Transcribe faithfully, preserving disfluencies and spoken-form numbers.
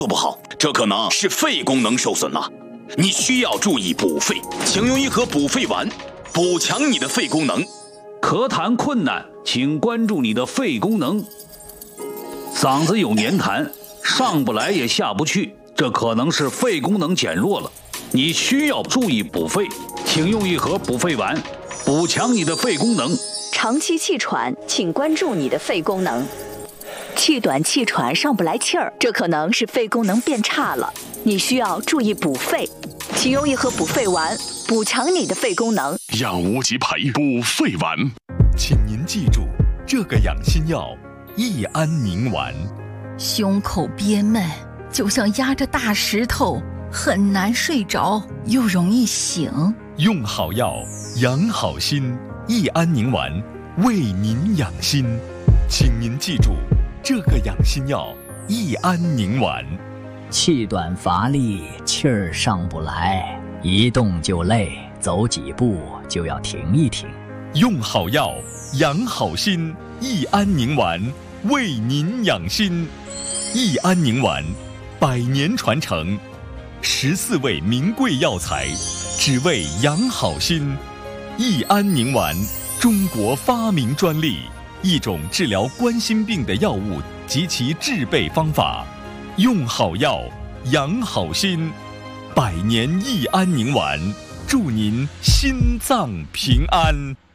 做不好，这可能是肺功能受损了，你需要注意补肺，请用一盒补肺丸，补强你的肺功能。 咳痰困难，请关注你的肺功能。嗓子有黏痰，上不来也下不去，这可能是肺功能减弱了，你需要注意补肺，请用一盒补肺丸，补强你的肺功能。 长期气喘，请关注你的肺功能。气短气喘，上不来气儿，这可能是肺功能变差了，你需要注意补肺，请用一盒补肺丸，补强你的肺功能。 养无极培补肺丸， 请您记住这个养心药：益安宁丸。 胸口憋闷，就像压着大石头，很难睡着，又容易醒。 用好药，养好心。益安宁丸为您养心，请您记住这个养心药：益安宁丸。 气短乏力，气儿上不来，一动就累，走几步就要停一停。 用好药，养好心。益安宁丸为您养心。益安宁丸，百年传承，十四味名贵药材，只为养好心。益安宁丸，中国发明专利，一种治疗冠心病的药物及其制备方法。用好药，养好心。百年益安宁丸，祝您心脏平安。